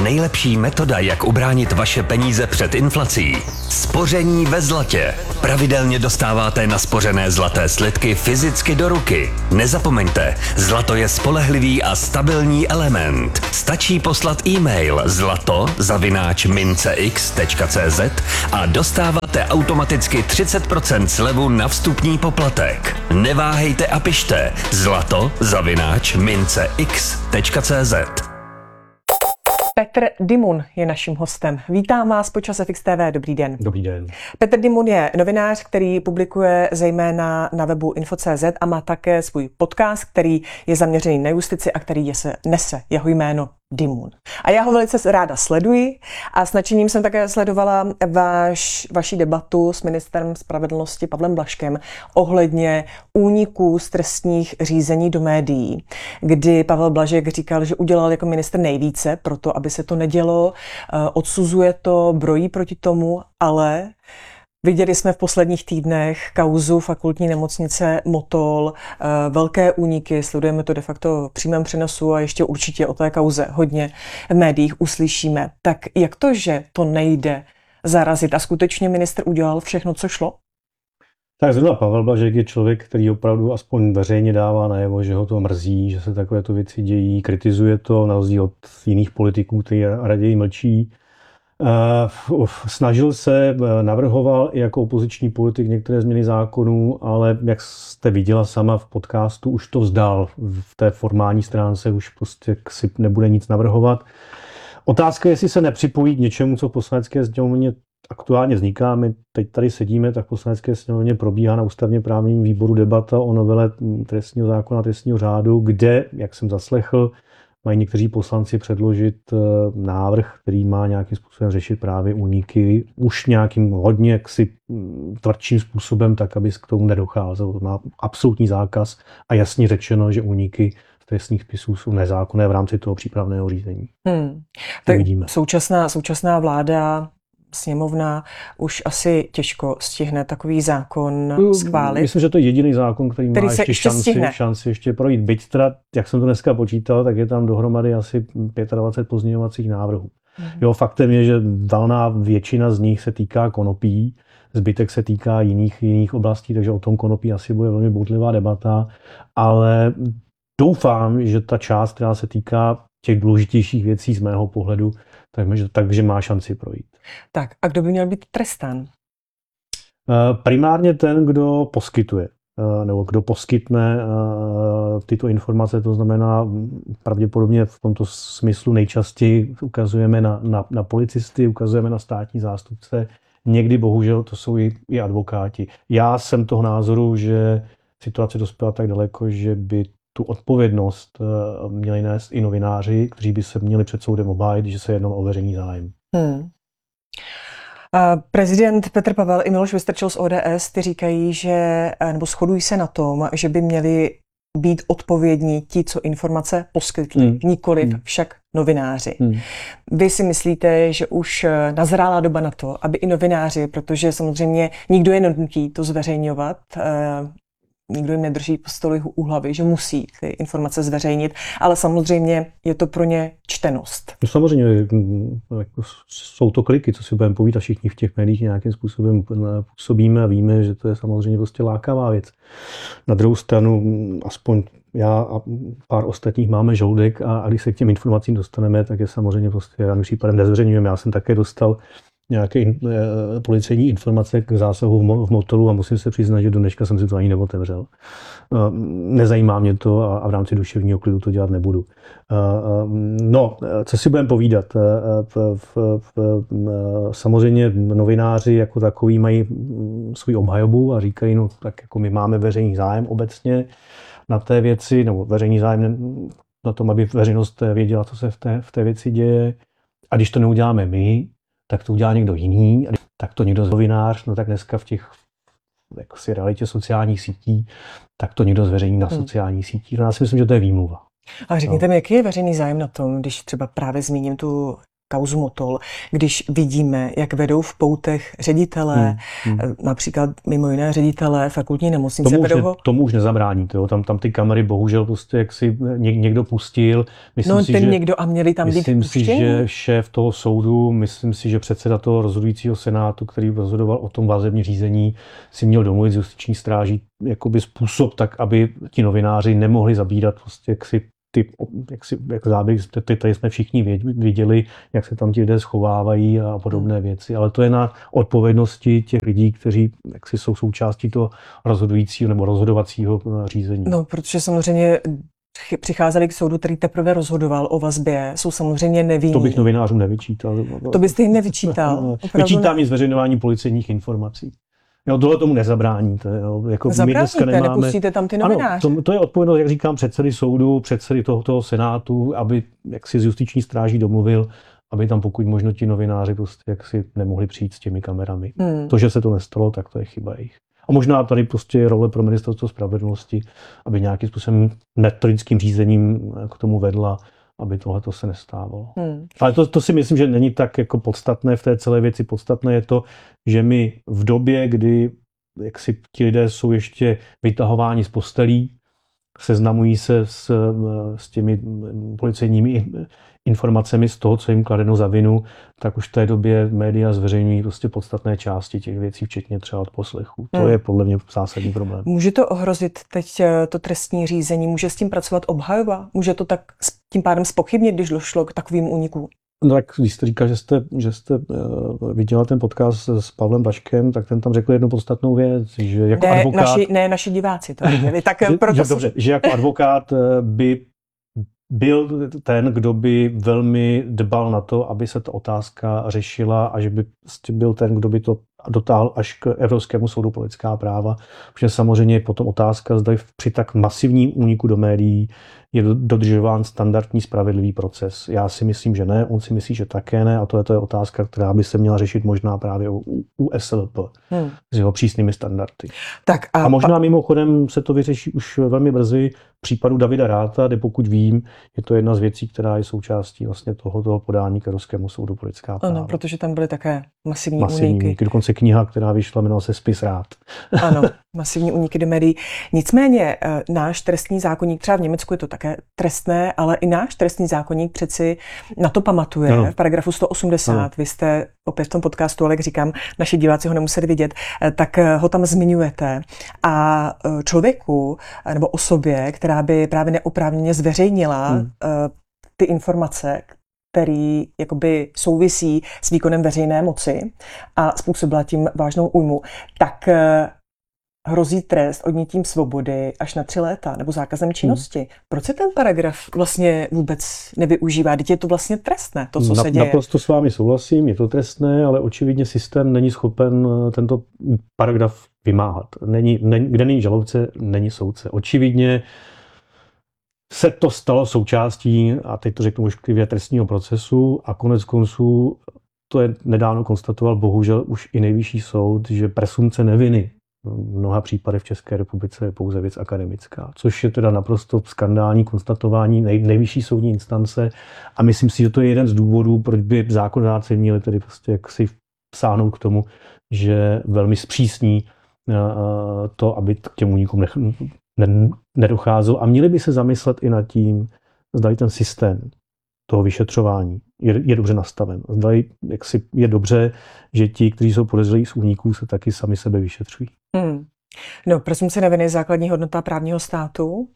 Nejlepší metoda, jak ubránit vaše peníze před inflací. Spoření ve zlatě. Pravidelně dostáváte naspořené zlaté slitky fyzicky do ruky. Nezapomeňte, zlato je spolehlivý a stabilní element. Stačí poslat e-mail zlato@mincex.cz a dostáváte automaticky 30% slevu na vstupní poplatek. Neváhejte a pište zlato@mincex.cz. Petr Dimun je naším hostem. Vítám vás po Čase Fix TV. Dobrý den. Dobrý den. Petr Dimun je novinář, který publikuje zejména na webu info.cz a má také svůj podcast, který je zaměřený na justici a který nese jeho jméno Dimun. A já ho velice ráda sleduji a s nadšením jsem také sledovala vaši debatu s ministrem spravedlnosti Pavlem Blažkem ohledně úniků z trestních řízení do médií, kdy Pavel Blažek říkal, že udělal jako ministr nejvíce pro to, aby se to nedělo, odsuzuje to, brojí proti tomu, ale viděli jsme v posledních týdnech kauzu fakultní nemocnice Motol, velké úniky, sledujeme to de facto v přímém přenosu a ještě určitě o té kauze hodně v médiích uslyšíme. Tak jak to, že to nejde zarazit a skutečně ministr udělal všechno, co šlo? Tak zrovna Pavel Blažek je člověk, který opravdu aspoň veřejně dává najevo, že ho to mrzí, že se takovéto věci dějí, kritizuje to na rozdíl od jiných politiků, kteří raději mlčí. Snažil se, navrhoval i jako opoziční politik některé změny zákonů, ale jak jste viděla sama v podcastu, už to vzdal. V té formální stránce už prostě si nebude nic navrhovat. Otázka je, jestli se nepřipojí k něčemu, co v Poslanecké sněmovně aktuálně vzniká. My teď tady sedíme, tak v Poslanecké sněmovně probíhá na ústavně právním výboru debata o novele trestního zákona, trestního řádu, kde, jak jsem zaslechl, mají někteří poslanci předložit návrh, který má nějakým způsobem řešit právě úniky už nějakým hodně jaksi tvrdším způsobem, tak aby k tomu nedocházelo. To má absolutní zákaz a jasně řečeno, že úniky z trestních spisů jsou nezákonné v rámci toho přípravného řízení. Tak vidíme. Současná vláda, sněmovna už asi těžko stihne takový zákon schválit. Myslím, že to je jediný zákon, který má ještě šanci ještě projít. Byť teda, jak jsem to dneska počítal, tak je tam dohromady asi 25 pozměňovacích návrhů. Jo, faktem je, že valná většina z nich se týká konopí, zbytek se týká jiných oblastí, takže o tom konopí asi bude velmi bouřlivá debata, ale doufám, že ta část, která se týká těch důležitějších věcí z mého pohledu, takže má šanci projít. Tak a kdo by měl být trestán? Primárně ten, kdo poskytuje, nebo kdo poskytne tyto informace, to znamená pravděpodobně v tomto smyslu nejčastěji ukazujeme na policisty, ukazujeme na státní zástupce, někdy bohužel to jsou i advokáti. Já jsem toho názoru, že situace dospěla tak daleko, že by tu odpovědnost měli nést i novináři, kteří by se měli před soudem obhájit, že se jednalo o veřejný zájem. Prezident Petr Pavel i Miloš Vystrčil z ODS, ty říkají, že, nebo shodují se na tom, že by měli být odpovědní ti, co informace poskytli, nikoliv však novináři. Vy si myslíte, že už nazrála doba na to, aby i novináři, protože samozřejmě nikdo je nenutí to zveřejňovat, nikdo jim nedrží pistoli u hlavy, že musí ty informace zveřejnit, ale samozřejmě je to pro ně čtenost. No samozřejmě, jako jsou to kliky, co si budeme povídat, všichni v těch médiích nějakým způsobem působíme a víme, že to je samozřejmě prostě lákavá věc. Na druhou stranu, aspoň já a pár ostatních máme žoudek a když se k těm informacím dostaneme, tak je samozřejmě prostě daným případem nezveřejňujeme. Já jsem také dostal nějaké policejní informace k zásahu v Motolu a musím se přiznat, že do dneška jsem si to ani neotevřel. Nezajímá mě to a v rámci duševního klidu to dělat nebudu. No, co si budeme povídat? Samozřejmě novináři jako takový mají svou obhajobu a říkají, no tak jako my máme veřejný zájem obecně na té věci, nebo veřejný zájem na tom, aby veřejnost věděla, co se v té věci děje. A když to neuděláme my, tak to udělá někdo jiný, tak to někdo novinář, no tak dneska v těch jako si realitě sociálních sítí, tak to někdo zveřejní na sociálních sítích. No já si myslím, že to je výmluva. A řekněte mi, jaký je veřejný zájem na tom, když třeba právě zmíním tu kauzu Motol, když vidíme, jak vedou v poutech ředitelé, například mimo jiné ředitelé fakultní nemocnice. Tomu už nezabráníte. Tam ty kamery bohužel prostě jak si někdo pustil. Myslím si, že, někdo a měli tam být Myslím si, že šéf toho soudu, myslím si, že předseda toho rozhodujícího senátu, který rozhodoval o tom vazebním řízení, si měl domluvit s justiční stráží jakoby způsob tak, aby ti novináři nemohli zabírat prostě jak záběr, tady jsme všichni viděli, jak se tam ti lidé schovávají a podobné věci, ale to je na odpovědnosti těch lidí, kteří jaksi jsou součástí toho rozhodujícího nebo rozhodovacího řízení. No, protože samozřejmě přicházeli k soudu, který teprve rozhodoval o vazbě, jsou samozřejmě nevinní. To bych novinářům nevyčítal. To byste jim nevyčítal? Vyčítám jim zveřejňování policejních informací. Jo, tohle tomu nezabráníte. Jako zabráníte, nepustíte tam ty novináře. Ano, to je odpovědnost, jak říkám, předsedy soudu, předsedy toho senátu, aby jak si z justiční stráží domluvil, aby tam pokud možno ti novináři prostě jak si nemohli přijít s těmi kamerami. To, že se to nestalo, tak to je chyba jejich. A možná tady prostě je role pro ministerstvo spravedlnosti, aby nějakým způsobem metodickým řízením k tomu vedla, aby tohleto se nestávalo. Ale to si myslím, že není tak jako podstatné v té celé věci. Podstatné je to, že my v době, kdy jak si ti lidé jsou ještě vytahováni z postelí, seznamují se s těmi policejními informacemi z toho, co jim kladeno za vinu, tak už v té době média zveřejňují prostě podstatné části těch věcí, včetně třeba odposlechů. To je podle mě zásadní problém. Může to ohrozit teď to trestní řízení? Může s tím pracovat obhajoba? Může to tak tím pádem zpochybnit, když došlo k takovým únikům? No tak když jste říkal, že jste viděla ten podcast s Pavlem Baškem, tak ten tam řekl jednu podstatnou věc, že jako advokát... Naši diváci to viděli. Tak dobře, že jako advokát by byl ten, kdo by velmi dbal na to, aby se ta otázka řešila a že by byl ten, kdo by to dotáhl až k Evropskému soudu pro lidská práva. Protože samozřejmě je potom otázka, zda při tak masivním úniku do médií je dodržován standardní spravedlivý proces. Já si myslím, že ne, on si myslí, že také ne a to je otázka, která by se měla řešit možná právě u SLP s jeho přísnými standardy. Tak a možná mimochodem se to vyřeší už velmi brzy v případu Davida Ratha, kde pokud vím, je to jedna z věcí, která je součástí vlastně toho podání k Evropskému soudu pro lidská práva. Ano, protože tam byly také masivní úniky. Dokonce kniha, která vyšla, jmenovala se Spis Rath. Ano, masivní úniky do médií. Nicméně náš trestní zákoník, třeba v Německu je to také trestné, ale i náš trestní zákoník přeci na to pamatuje. Ano. V paragrafu 180, ano. Vy jste opět v tom podcastu, ale jak říkám, naši diváci ho nemuseli vidět, tak ho tam zmiňujete. A člověku nebo osobě, která by právě neoprávněně zveřejnila ty informace, který jakoby souvisí s výkonem veřejné moci a způsobila tím vážnou újmu, tak hrozí trest odnětím svobody až na 3 léta nebo zákazem činnosti. Proč se ten paragraf vlastně vůbec nevyužívá? Teď je to vlastně trestné, to, co se děje. Naprosto s vámi souhlasím, je to trestné, ale očividně systém není schopen tento paragraf vymáhat. Kde není žalobce, není soudce. Očividně se to stalo součástí, a teď to řeknu ošklivě, trestního procesu a konec konců to je nedávno konstatoval bohužel už i nejvyšší soud, že presumpce neviny v mnoha případech v České republice je pouze věc akademická, což je teda naprosto skandální konstatování nejvyšší soudní instance a myslím si, že to je jeden z důvodů, proč by zákonodárci měli tedy prostě jaksi sáhnout k tomu, že velmi zpřísní to, aby k těm únikům nedocházelo a měli by se zamyslet i nad tím, zda ten systém toho vyšetřování je dobře nastaven. Zda je dobře, že ti, kteří jsou podezřelí z úniků, se taky sami sebe vyšetřují. No, presumpce neviny je základní hodnota právního státu.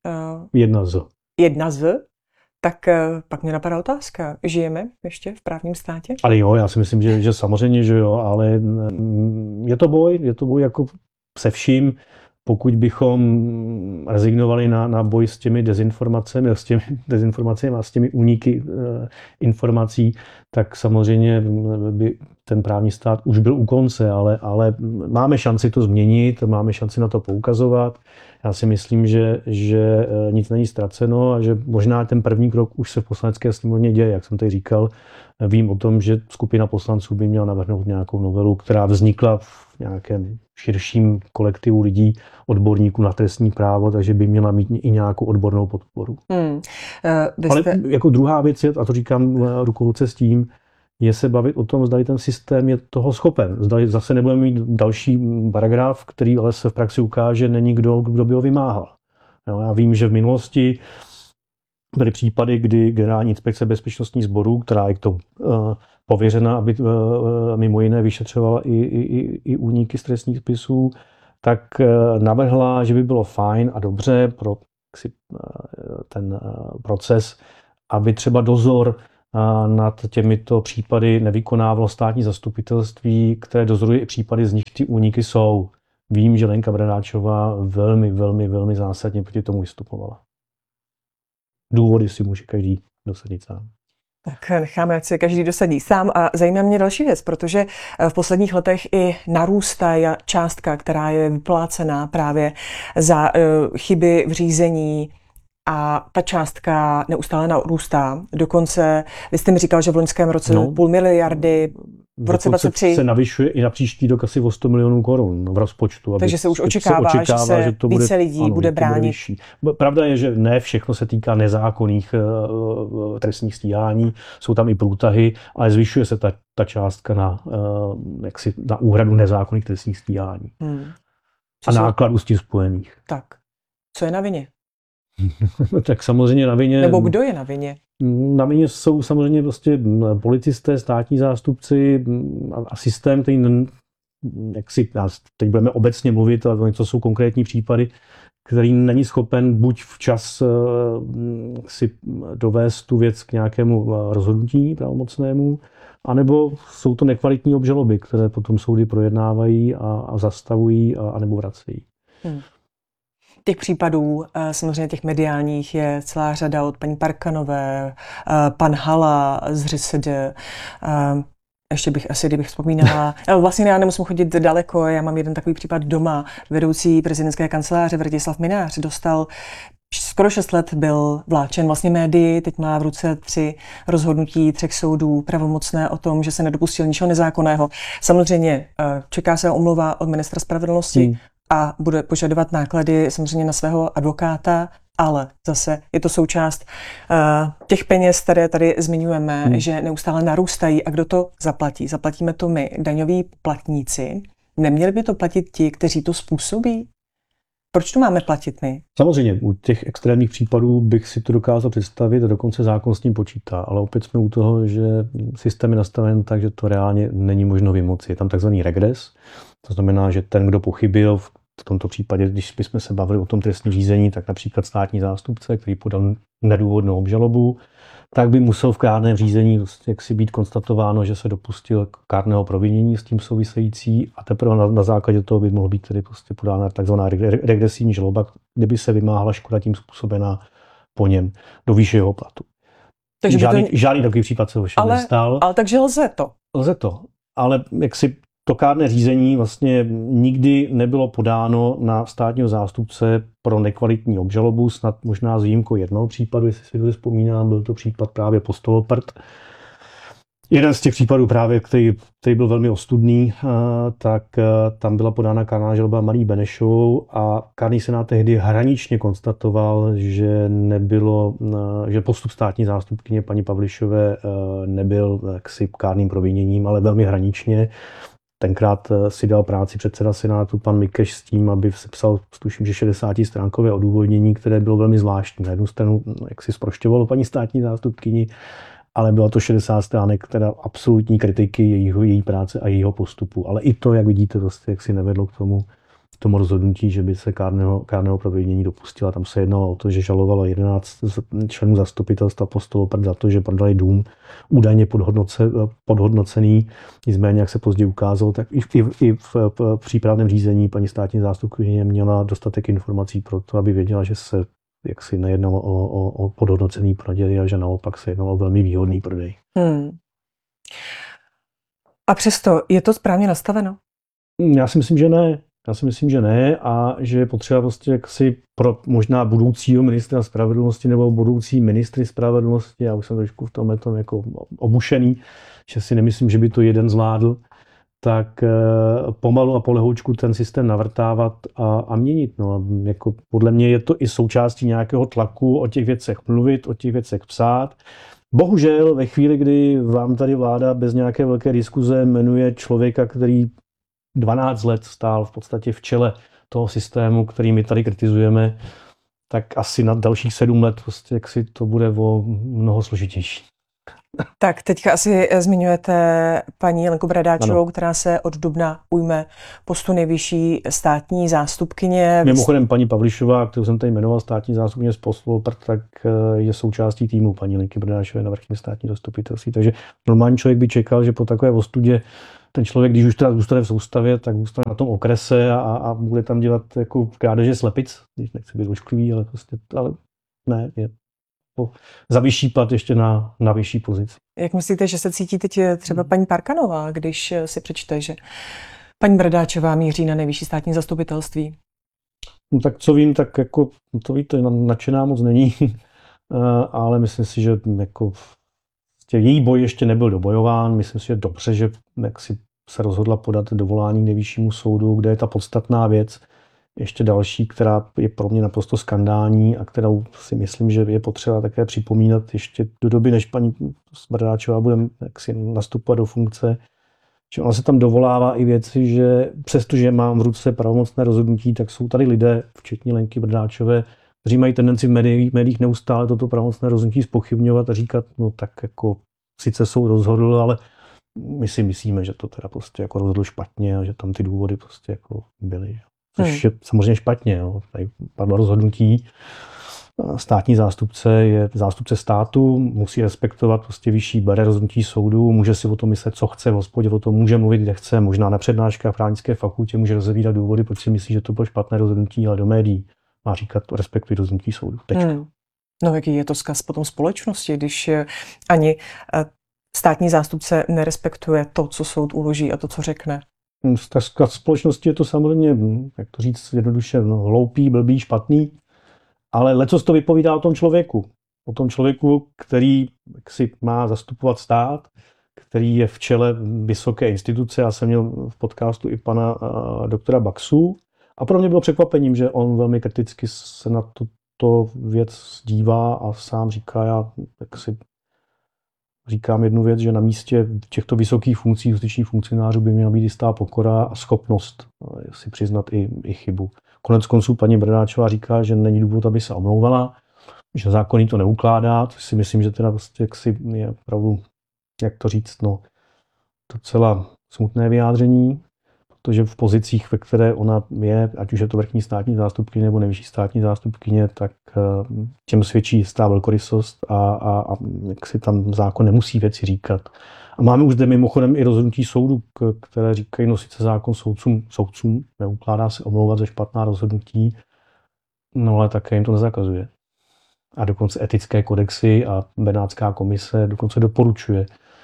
Jedna z. Tak pak mě napadá otázka. Žijeme ještě v právním státě? Ale jo, já si myslím, že samozřejmě, že jo, ale je to boj jako se vším. Pokud bychom rezignovali na boj s těmi dezinformacemi a s těmi úniky informací, tak samozřejmě by ten právní stát už byl u konce, ale máme šanci to změnit, máme šanci na to poukazovat. Já si myslím, že nic není ztraceno a že možná ten první krok už se v Poslanecké sněmovně děje. Jak jsem tady říkal, vím o tom, že skupina poslanců by měla navrhnout nějakou novelu, která vznikla v nějakém širším kolektivu lidí, odborníků na trestní právo, takže by měla mít i nějakou odbornou podporu. Ale jako druhá věc je, a to říkám ruku v ruce s tím, je se bavit o tom, zda ten systém je toho schopen. Zda zase nebudeme mít další paragraf, který ale se v praxi ukáže, není kdo by ho vymáhal. Jo, já vím, že v minulosti byly případy, kdy Generální inspekce bezpečnostních sborů, která je k tomu pověřena, aby mimo jiné vyšetřovala i úniky z trestních spisů, tak navrhla, že by bylo fajn a dobře pro ten proces, aby třeba dozor nad těmito případy nevykonávalo státní zastupitelství, které dozoruje i případy, z nich ty úniky jsou. Vím, že Lenka Bradáčová velmi zásadně proti tomu vystupovala. Důvody si může každý dosadit sám. Tak necháme, ať se každý dosadí sám. A zajímá mě další věc, protože v posledních letech i narůstá částka, která je vyplácená právě za chyby v řízení, a ta částka neustále narůstá. Dokonce, vy jste mi říkal, že v loňském roce 500 miliardy, v roce 2023 se navyšuje i na příští rok asi o 100 milionů korun v rozpočtu. Takže se už očekává, že to více lidí bude bránit. Pravda je, že ne všechno se týká nezákonných trestních stíhání, jsou tam i průtahy, ale zvyšuje se ta částka na úhradu nezákonných trestních stíhání. A nákladů s tím spojených. Tak, co je na vině? Tak samozřejmě na vině... Nebo kdo je na vině? Na vině jsou samozřejmě prostě policisté, státní zástupci a systém, který teď budeme obecně mluvit, ale to jsou konkrétní případy, který není schopen buď včas si dovést tu věc k nějakému rozhodnutí pravomocnému, anebo jsou to nekvalitní obžaloby, které potom soudy projednávají a zastavují anebo vracejí. Těch případů, samozřejmě těch mediálních, je celá řada od paní Parkanové, pan Hala z ŘSD, ještě bych asi, kdybych vzpomínala, vlastně já nemusím chodit daleko, já mám jeden takový případ doma, vedoucí prezidentské kanceláře Vratislav Mynář dostal skoro 6 let, byl vláčen vlastně médii, teď má v ruce 3 rozhodnutí 3 soudů pravomocné o tom, že se nedopustil ničeho nezákonného. Samozřejmě čeká se omluva od ministra spravedlnosti, a bude požadovat náklady samozřejmě na svého advokáta, ale zase je to součást těch peněz, které tady zmiňujeme, že neustále narůstají. A kdo to zaplatí? Zaplatíme to my, daňoví poplatníci. Neměli by to platit ti, kteří to způsobí? Proč to máme platit my? Samozřejmě, u těch extrémních případů bych si to dokázal představit a dokonce zákon s tím počítá, ale opět jsme u toho, že systém je nastaven tak, že to reálně není možno vymoci. Je tam takzvaný regres, to znamená, že ten, kdo pochybil, v tomto případě, když jsme se bavili o tom trestním řízení, tak například státní zástupce, který podal nedůvodnou obžalobu, tak by musel v kárném řízení jaksi být konstatováno, že se dopustil kárného provinění s tím související a teprve na základě toho by mohl být tedy prostě podána takzvaná regresivní žaloba, kde by se vymáhala škoda tím způsobená po něm do výše jeho platu. Takže žádný takový případ se ovšem nestal. Ale takže lze to. Lze to, ale jaksi to kárné řízení vlastně nikdy nebylo podáno na státního zástupce pro nekvalitní obžalobu, snad možná s výjimkou jednoho případu, jestli si to vzpomínám, byl to případ právě Postoloprt. Jeden z těch případů právě, který byl velmi ostudný, tak tam byla podána kárná žaloba Marii Benešovou a kárný senát tehdy hraničně konstatoval, že postup státní zástupkyně paní Pavlišové nebyl jaksi kárným proviněním, ale velmi hraničně. Tenkrát si dal práci předseda Senátu pan Mikeš s tím, aby sepsal, tuším, že 60stránkové odůvodnění, které bylo velmi zvláštní. Na jednu stranu, jak si zprošťovalo paní státní zástupkyni, ale bylo to 60 stránek teda absolutní kritiky její práce a jejího postupu. Ale i to, jak vidíte, vlastně, jak si nevedlo k tomu rozhodnutí, že by se kárného provinění dopustila. Tam se jednalo o to, že žalovalo 11 členů zastupitelstva Postoloprt za to, že prodali dům údajně podhodnocený. Nicméně, jak se později ukázalo, tak i v přípravném řízení paní státní zástupkyně měla dostatek informací pro to, aby věděla, že se jaksi nejednalo o podhodnocený prodej a že naopak se jednalo o velmi výhodný prodej. A přesto je to správně nastaveno? Já si myslím, že ne. A že je potřeba prostě jaksi pro možná budoucího ministra spravedlnosti nebo budoucí ministry spravedlnosti, já už jsem trošku v tomhle tom jako obušený, že si nemyslím, že by to jeden zvládl, tak pomalu a polehoučku ten systém navrtávat a měnit. No, a jako podle mě je to i součástí nějakého tlaku o těch věcech mluvit, o těch věcech psát. Bohužel ve chvíli, kdy vám tady vláda bez nějaké velké diskuze jmenuje člověka, který 12 let stál v podstatě v čele toho systému, který my tady kritizujeme, tak asi na dalších 7 let prostě, jak si to bude o mnoho složitější. Tak teďka asi zmiňujete paní Lenku Bradáčovou, která se od dubna ujme postu nejvyšší státní zástupkyně. Mimochodem paní Pavlišová, kterou jsem tady jmenoval státní zástupkyně z Poslovoprt, tak je součástí týmu paní Lenky Bradáčové na vrchním státní zastupitelství. Takže normální člověk by čekal, že po takové ostudě ten člověk, když už teda zůstane v soustavě, tak zůstane na tom okrese a bude tam dělat jako krádeže slepic, když nechci být ošklivý, ale ne, je za vyšší plat ještě na vyšší pozici. Jak myslíte, že se cítí teď třeba paní Parkanová, když si přečte, že paní Bradáčová míří na nejvyšší státní zastupitelství? No tak co vím, tak jako to víte, nadšená moc není, ale myslím si, že jako její boj ještě nebyl dobojován. Myslím si, že dobře, že si se rozhodla podat dovolání k nejvyššímu soudu, kde je ta podstatná věc. Ještě další, která je pro mě naprosto skandální a kterou si myslím, že je potřeba také připomínat ještě do doby, než paní Bradáčová bude nastupovat do funkce, že ona se tam dovolává i věci, že přestože mám v ruce pravomocné rozhodnutí, tak jsou tady lidé, včetně Lenky Bradáčové, kteří mají tendenci v médiích neustále toto pravomocné rozhodnutí zpochybňovat a říkat, no tak jako sice soud rozhodl, ale my si myslíme, že to teda prostě jako rozhodl špatně a že tam ty důvody prostě jako byly. Což je samozřejmě špatně. Jo. Tady padlo rozhodnutí. Státní zástupce je zástupce státu, musí respektovat prostě vyšší bere rozhodnutí soudu, může si o tom myslet, co chce v hospodě, o tom může mluvit, kde chce, možná na přednáškách v právnické fakultě může rozevírat důvody, proč si myslí, že to bylo špatné rozhodnutí, ale do médií má říkat, respektuj rozhodnutí soudu. No jaký je to vzkaz potom společnosti, když ani státní zástupce nerespektuje to, co soud uloží a to, co řekne? V společnosti je to samozřejmě, jak to říct jednoduše, hloupý, blbý, špatný, ale lecos to vypovídá o tom člověku. O tom člověku, který si má zastupovat stát, který je v čele vysoké instituce. Já jsem měl v podcastu i pana doktora Baxu a pro mě bylo překvapením, že on velmi kriticky se na tuto věc dívá a sám říká, já říkám jednu věc, že na místě těchto vysokých funkcí, justičních funkcionářů by měla být jistá pokora a schopnost si přiznat i chybu. Konec konců paní Bradáčová říká, že není důvod, aby se omlouvala, že zákon jí to neukládá, což si myslím, že teda vlastně je opravdu, jak to říct, docela smutné vyjádření, protože v pozicích, ve které ona je, ať už je to vrchní státní zástupkyně nebo nejvyšší státní zástupkyně, tak těm svědčí jistá velkorysost a jak si tam zákon nemusí věci říkat. A máme už zde mimochodem i rozhodnutí soudu, které říkají, no sice zákon soudcům neukládá se omlouvat za špatná rozhodnutí, no ale také jim to nezakazuje. A dokonce etické kodexy a Benátská komise dokonce doporučuje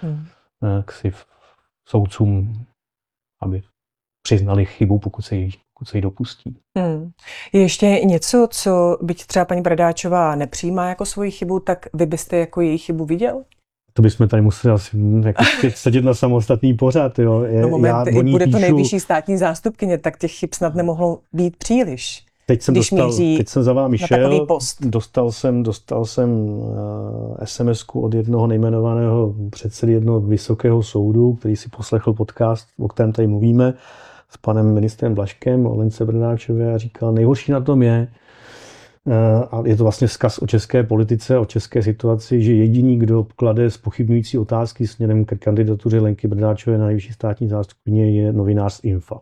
soudcům, aby přiznali chybu, pokud se jí dopustí. Je ještě něco, co byť třeba paní Bradáčová nepřijímá jako svoji chybu, tak vy byste jako její chybu viděl? To bychom tady museli asi sedět na samostatný pořad. Jo. Bude to nejvyšší státní zástupkyně, tak těch chyb snad nemohlo být příliš. Teď jsem za vámi šel, dostal jsem SMS-ku od jednoho nejmenovaného předsedy jednoho vysokého soudu, který si poslechl podcast, o kterém tady mluvíme, s panem ministrem Blažkem o Lence Bradáčové a říkal, nejhorší na tom je, a je to vlastně vzkaz o české politice, o české situaci, že jediný, kdo klade zpochybňující otázky směrem k kandidatuře Lenky Bradáčové na nejvyšší státní zástupkyně, je novinář z Infa.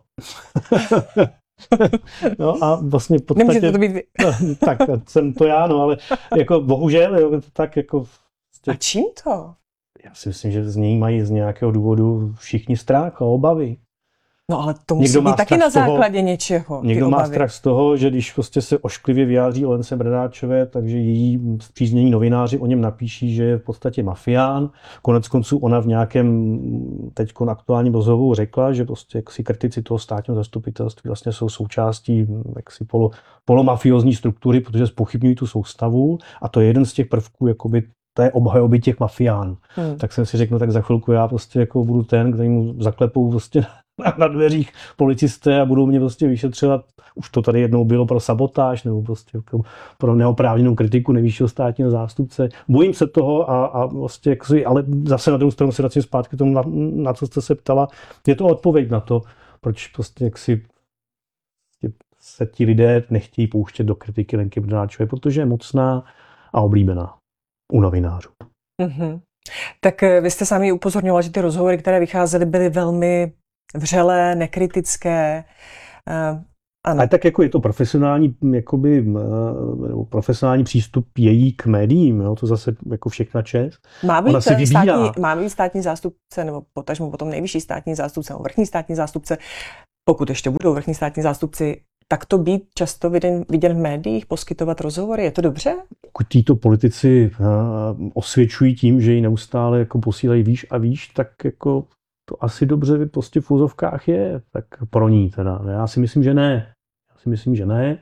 No a vlastně v podstatě... Nemůžete to být vy. Tak jsem to já, ale jako bohužel, jo, tak jako... A čím to? Já si myslím, že z něj mají z nějakého důvodu všichni strach a obavy. No ale to musí být taky na základě něčeho. Někdo má strach z toho, že když prostě se ošklivě vyjádří o Lence Bradáčové, takže její spříznění novináři o něm napíší, že je v podstatě mafián. Konec konců ona v nějakém teď aktuálním rozhovoru řekla, že prostě jaksi kritici toho státního zastupitelství vlastně jsou součástí jaksi polomafiozní struktury, protože zpochybňují tu soustavu a to je jeden z těch prvků jakoby té obhajoby těch mafiánů. Tak jsem si řekl, no tak za chvilku já prostě jako budu ten, který mu zaklepou prostě na dveřích policisté a budou mě prostě vyšetřovat. Už to tady jednou bylo pro sabotáž nebo prostě pro neoprávněnou kritiku nejvyššího státního zástupce. Bojím se toho a vlastně jaksi, ale zase na druhou stranu se vracím zpátky k tomu, na co jste se ptala. Je to odpověď na to, proč prostě jaksi se ti lidé nechtějí pouštět do kritiky Lenky Bradáčové, protože je mocná a oblíbená u novinářů. Mm-hmm. Tak vy jste sami upozorňoval, že ty rozhovory, které vycházely, byly velmi vřelé, nekritické. Ano. A tak jako je to profesionální, profesionální přístup její k médiím, no, to zase jako všechna čest. Má být státní zástupce, nebo potažmo potom nejvyšší státní zástupce, nebo vrchní státní zástupce, pokud ještě budou vrchní státní zástupci, tak to být často viděn v médiích, poskytovat rozhovory, je to dobře? Pokud títo politici osvědčují tím, že ji neustále jako posílají výš a výš, tak jako to asi dobře prostě v úzovkách je, tak pro ní teda. Já si myslím, že ne.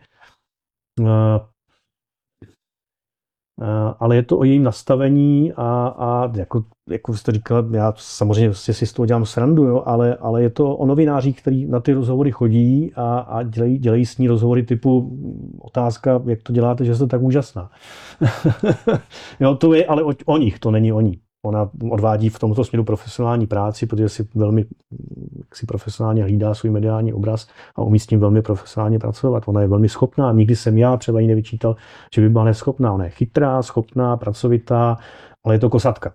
Ale je to o jejím nastavení a jako jste říkala, já samozřejmě si z toho dělám srandu, jo, ale je to o novinářích, kteří na ty rozhovory chodí a dělají s ní rozhovory typu otázka, jak to děláte, že jste tak úžasná. Jo, to je ale o nich, to není o ní. Ona odvádí v tomto směru profesionální práci, protože si velmi profesionálně hlídá svůj mediální obraz a umí s tím velmi profesionálně pracovat. Ona je velmi schopná. Nikdy jsem já třeba jí nevyčítal, že by byla neschopná. Ona je chytrá, schopná, pracovitá, ale je to kosatka.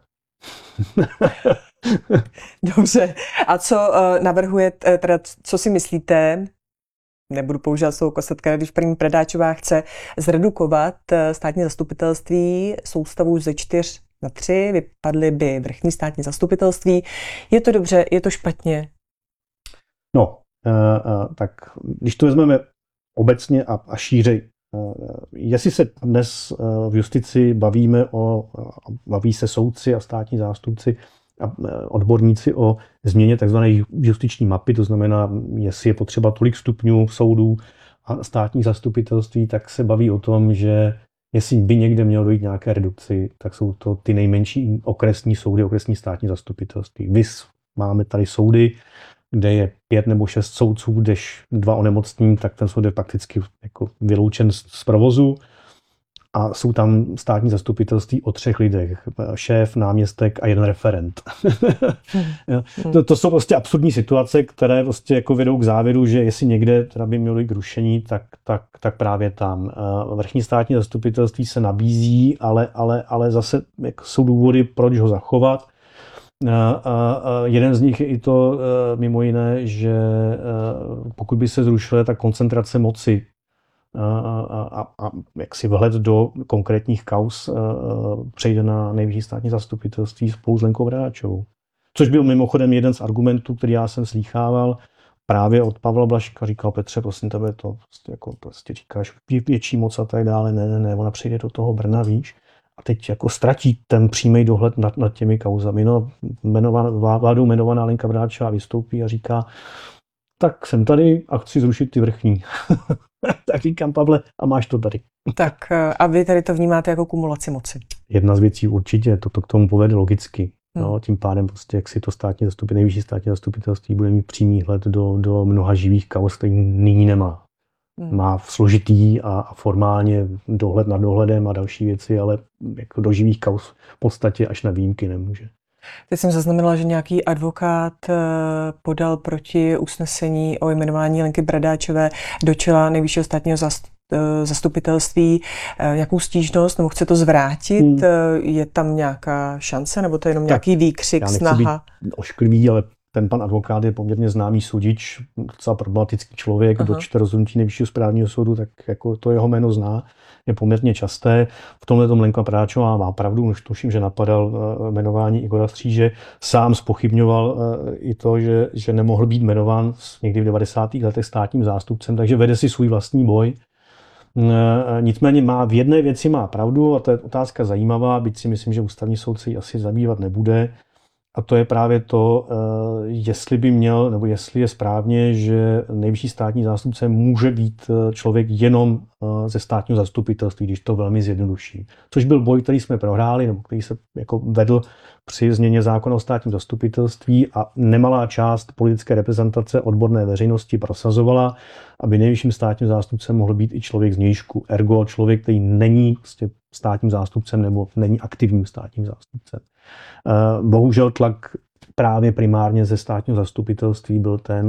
Dobře. A co navrhujete, teda co si myslíte, nebudu používat slovo kosatka, když paní Bradáčová chce zredukovat státní zastupitelství soustavu ze 4 na 3, vypadly by vrchní státní zastupitelství. Je to dobře, je to špatně? No, tak když to vezmeme obecně a šířej, jestli se dnes v justici baví se soudci a státní zástupci a odborníci o změně tzv. Justiční mapy, to znamená, jestli je potřeba tolik stupňů soudů a státních zastupitelství, tak se baví o tom, že jestli by někde mělo dojít nějaké redukci, tak jsou to ty nejmenší okresní soudy, okresní státní zastupitelství. Máme tady soudy, kde je 5 nebo 6 soudců, když 2 onemocní, tak ten soud je prakticky jako vyloučen z provozu. A jsou tam státní zastupitelství o 3 lidech. Šéf, náměstek a 1 referent. To jsou prostě absurdní situace, které prostě jako vedou k závěru, že jestli někde teda by mělo jít k rušení, tak právě tam. Vrchní státní zastupitelství se nabízí, ale zase jsou důvody, proč ho zachovat. Jeden z nich je i to mimo jiné, že pokud by se zrušila ta koncentrace moci a jaksi vhled do konkrétních kauz přejde na nejvyšší státní zastupitelství spolu s Lenkou Bradáčovou. Což byl mimochodem jeden z argumentů, který já jsem slýchával právě od Pavla Blažka. Říkal: Petře, prosím tebe, to prostě říkáš větší moc a tak dále. Ne, ona přijde do toho Brna, víš. A teď jako ztratí ten přímý dohled nad těmi kauzami. No, vládou jmenovaná Lenka Bradáčová vystoupí a říká: tak jsem tady a chci zrušit ty vrchní. Tak říkám: Pavle, a máš to tady. Tak a vy tady to vnímáte jako kumulaci moci? Jedna z věcí určitě, to k tomu povede logicky. No, tím pádem prostě, jak si to nejvyšší státní zastupitelství bude mít přímý hled do mnoha živých kauz, který nyní nemá. Má složitý a formálně dohled nad dohledem a další věci, ale jako do živých kauz v podstatě až na výjimky nemůže. Teď jsem zaznamenala, že nějaký advokát podal proti usnesení o jmenování Lenky Bradáčové do čela nejvyššího státního zastupitelství nějakou stížnost, nebo chce to zvrátit. Je tam nějaká šance, nebo to je jenom nějaký výkřik, snaha? Já nechci být ošklivý, ale ten pan advokát je poměrně známý sudič, docela problematický člověk, kdo čte rozhodnutí Nejvyššího správního soudu, tak jako to jeho jméno zná, je poměrně časté. V tomhle tom Lenka Práčová má pravdu, už tuším, že napadal jmenování Igora Stříže, sám zpochybňoval i to, že nemohl být jmenován někdy v 90. letech státním zástupcem, takže vede si svůj vlastní boj. Nicméně v jedné věci má pravdu a to je otázka zajímavá, byť si myslím, že ústavní soud se jí asi zabývat nebude. A to je právě to, jestli by měl, nebo jestli je správně, že nejvyšší státní zástupce může být člověk jenom ze státního zastupitelství, když to velmi zjednoduší. Což byl boj, který jsme prohráli, nebo který se jako vedl při změně zákona o státním zastupitelství a nemalá část politické reprezentace odborné veřejnosti prosazovala, aby nejvyšším státním zástupcem mohl být i člověk z vnějšku, ergo člověk, který není státním zástupcem nebo není aktivním státním zástupcem. Bohužel tlak právě primárně ze státního zastupitelství byl ten,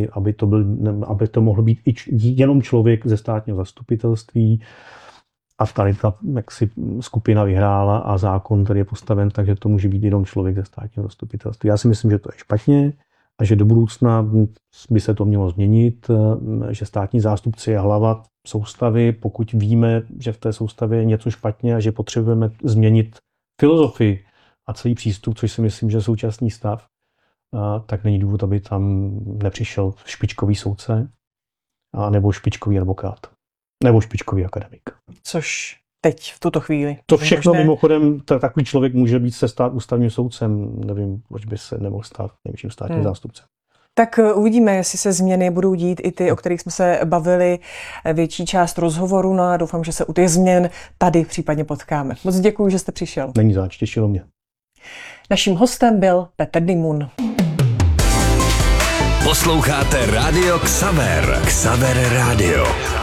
aby to mohl být i jenom člověk ze státního zastupitelství. A tady ta skupina vyhrála a zákon, který je postaven, takže to může být jenom člověk ze státního zastupitelství. Já si myslím, že to je špatně a že do budoucna by se to mělo změnit, že státní zástupce je hlava soustavy, pokud víme, že v té soustavě je něco špatně a že potřebujeme změnit filozofii a celý přístup, což si myslím, že je současný stav, tak není důvod, aby tam nepřišel špičkový soudce nebo špičkový advokát. Nebo špičkový akademik. Což teď v tuto chvíli. To všechno mimochodem, takový člověk může být se stát ústavním soudcem, nevím, proč by se nemohl stát nejvyšším státním zástupcem. Tak uvidíme, jestli se změny budou dít i ty, o kterých jsme se bavili větší část rozhovoru, no a doufám, že se u těch změn tady případně potkáme. Moc děkuji, že jste přišel. Není zač, těšilo mě. Naším hostem byl Petr Dimun. Posloucháte Rádio Xaver. Xaver Rádio.